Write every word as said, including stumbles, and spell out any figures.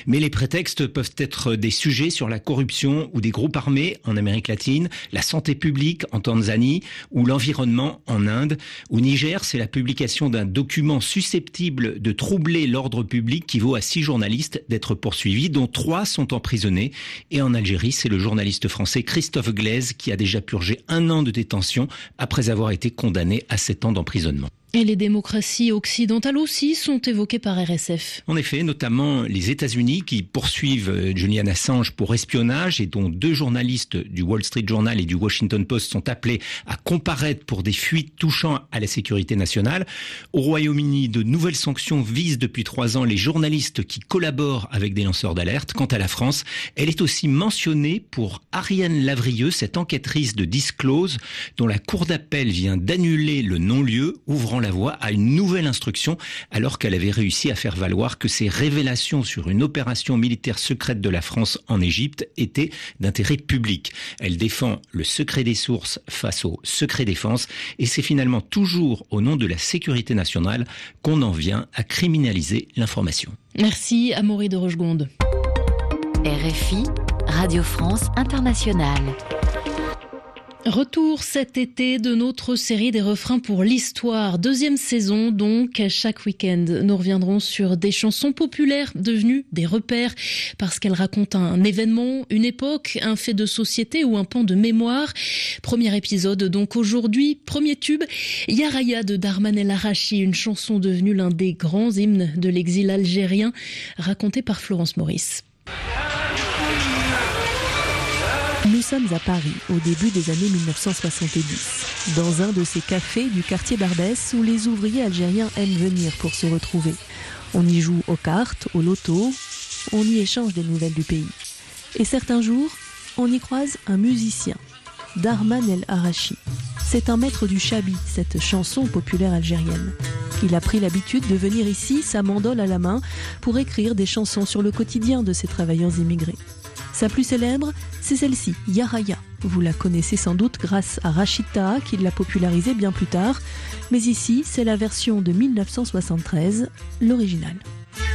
Mais les prétextes peuvent être des sujets sur la corruption ou des groupes armés en Amérique latine, la santé publique en Tanzanie ou l'environnement en Inde. Au Niger, c'est la publication d'un document susceptible de troubler l'ordre public qui vaut à six journalistes d'être poursuivis, dont trois sont emprisonnés. Et en Algérie, c'est le journaliste français Christophe Glaise qui a déjà purgé un an de détention après avoir été condamné à sept ans d'emprisonnement. Et les démocraties occidentales aussi sont évoquées par R S F. En effet, notamment les États-Unis qui poursuivent Julian Assange pour espionnage et dont deux journalistes du Wall Street Journal et du Washington Post sont appelés à comparaître pour des fuites touchant à la sécurité nationale. Au Royaume-Uni, de nouvelles sanctions visent depuis trois ans les journalistes qui collaborent avec des lanceurs d'alerte. Quant à la France, elle est aussi mentionnée pour Ariane Lavrieux, cette enquêtrice de Disclose dont la cour d'appel vient d'annuler le non-lieu, ouvrant la voie à une nouvelle instruction alors qu'elle avait réussi à faire valoir que ces révélations sur une opération militaire secrète de la France en Égypte étaient d'intérêt public. Elle défend le secret des sources face au secret défense et c'est finalement toujours au nom de la sécurité nationale qu'on en vient à criminaliser l'information. Merci Amaury de Rochegonde. R F I, Radio France Internationale. Retour cet été de notre série des refrains pour l'histoire. Deuxième saison donc, chaque week-end. Nous reviendrons sur des chansons populaires devenues des repères parce qu'elles racontent un événement, une époque, un fait de société ou un pan de mémoire. Premier épisode donc aujourd'hui, premier tube, Ya Raya de Darman El Arachi, une chanson devenue l'un des grands hymnes de l'exil algérien, racontée par Florence Maurice. Nous sommes à Paris, au début des années mille neuf cent soixante-dix, dans un de ces cafés du quartier Barbès où les ouvriers algériens aiment venir pour se retrouver. On y joue aux cartes, au loto, on y échange des nouvelles du pays. Et certains jours, on y croise un musicien, Darman El Arachi. C'est un maître du chabi, cette chanson populaire algérienne. Il a pris l'habitude de venir ici, sa mandole à la main, pour écrire des chansons sur le quotidien de ces travailleurs immigrés. Sa plus célèbre, c'est celle-ci, Ya Raya. Vous la connaissez sans doute grâce à Rachid Taha qui l'a popularisée bien plus tard. Mais ici, c'est la version de mille neuf cent soixante-treize, l'original.